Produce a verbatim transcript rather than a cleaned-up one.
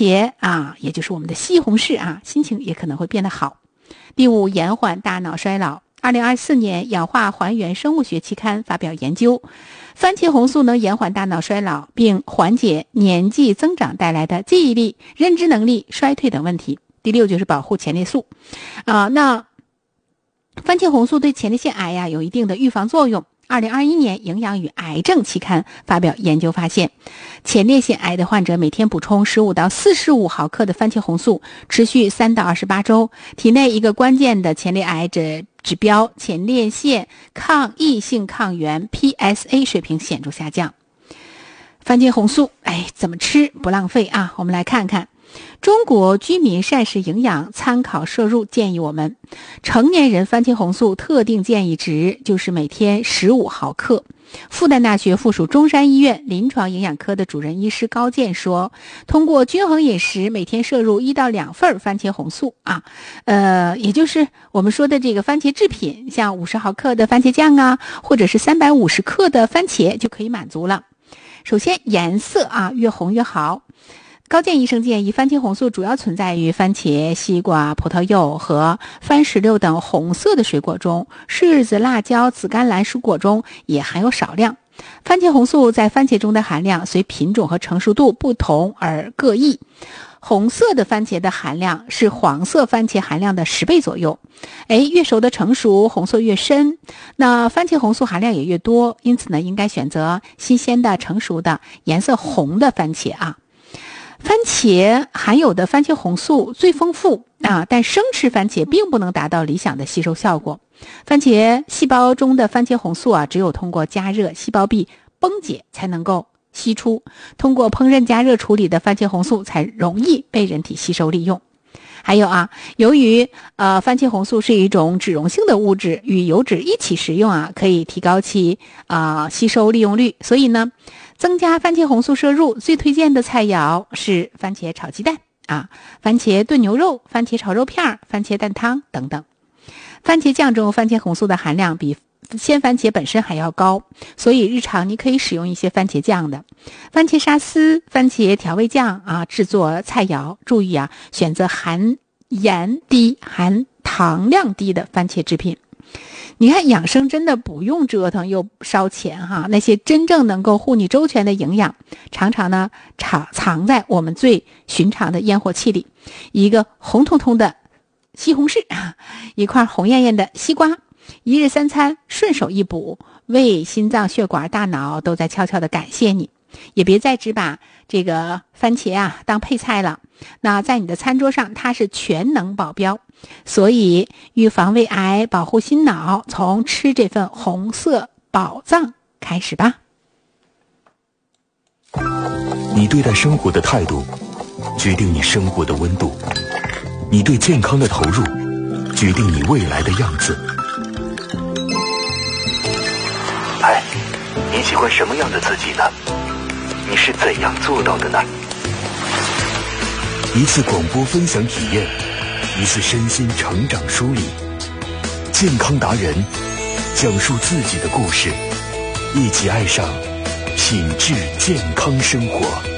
茄啊，也就是我们的西红柿啊，心情也可能会变得好。第五，延缓大脑衰老。二零二四年氧化还原生物学期刊发表研究，番茄红素能延缓大脑衰老，并缓解年纪增长带来的记忆力、认知能力衰退等问题。第六就是保护前列腺啊、呃，那番茄红素对前列腺癌呀、啊、有一定的预防作用。二零二一年营养与癌症期刊发表研究发现，前列腺癌的患者每天补充十五到四十五毫克的番茄红素，持续三到二十八周，体内一个关键的前列癌指指标前列腺抗异性抗原 P S A 水平显著下降。番茄红素，哎，怎么吃不浪费啊？我们来看看。中国居民膳食营养参考摄入建议我们，成年人番茄红素特定建议值就是每天十五毫克。复旦大学附属中山医院临床营养科的主任医师高健说，通过均衡饮食，每天摄入一到两份番茄红素啊，呃，也就是我们说的这个番茄制品，像五十毫克的番茄酱啊，或者是三百五十克的番茄就可以满足了。首先颜色啊，越红越好。高健医生建议，番茄红素主要存在于番茄、西瓜、葡萄柚和番石榴等红色的水果中，柿子、辣椒、紫甘蓝蔬果中也含有少量。番茄红素在番茄中的含量随品种和成熟度不同而各异。红色的番茄的含量是黄色番茄含量的十倍左右。哎，越熟的成熟，红色越深，那番茄红素含量也越多，因此呢，应该选择新鲜的、成熟的、颜色红的番茄啊。番茄含有的番茄红素最丰富啊，但生吃番茄并不能达到理想的吸收效果。番茄细胞中的番茄红素啊，只有通过加热细胞壁崩解才能够析出，通过烹饪加热处理的番茄红素才容易被人体吸收利用。还有啊，由于呃番茄红素是一种脂溶性的物质，与油脂一起食用啊，可以提高其啊、呃、吸收利用率，所以呢，增加番茄红素摄入最推荐的菜肴是番茄炒鸡蛋啊，番茄炖牛肉、番茄炒肉片、番茄蛋汤等等。番茄酱中番茄红素的含量比鲜番茄本身还要高，所以日常你可以使用一些番茄酱的番茄沙司、番茄调味酱啊，制作菜肴。注意啊，选择含盐低、含糖量低的番茄制品。你看，养生真的不用折腾又烧钱哈，那些真正能够护你周全的营养，常常呢藏藏在我们最寻常的烟火气里。一个红彤彤的西红柿，一块红艳艳的西瓜，一日三餐顺手一补，胃、心脏、血管、大脑都在悄悄地感谢你。也别再只把这个番茄啊当配菜了，那在你的餐桌上它是全能保镖。所以预防胃癌，保护心脑，从吃这份红色宝藏开始吧。 你对待生活的态度决定你生活的温度，你对健康的投入决定你未来的样子。嗨，你喜欢什么样的自己呢？你是怎样做到的呢？一次广播分享体验，一次身心成长梳理，健康达人讲述自己的故事，一起爱上品质健康生活。